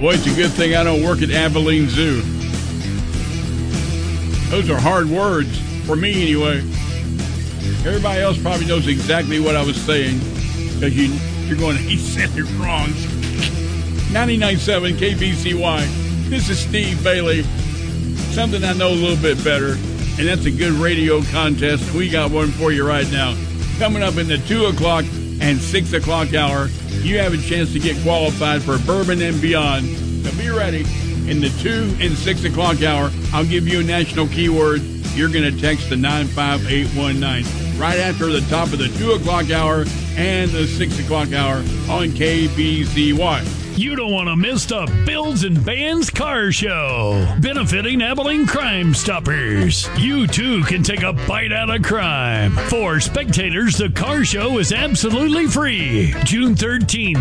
Boy, it's a good thing I don't work at Abilene Zoo. Those are hard words, for me anyway. Everybody else probably knows exactly what I was saying, because you're going, he said it wrong. 99.7 KBCY. This is Steve Bailey. Something I know a little bit better, and that's a good radio contest. We got one for you right now. Coming up in the 2 o'clock and 6 o'clock hour, you have a chance to get qualified for Bourbon and Beyond. So be ready. In the 2 and 6 o'clock hour, I'll give you a national keyword. You're going to text to 95819. Right after the top of the 2 o'clock hour and the 6 o'clock hour on KBCY. You don't want to miss the Bills and Bands Car Show, benefiting Abilene Crime Stoppers. You, too, can take a bite out of crime. For spectators, the car show is absolutely free. June 13th.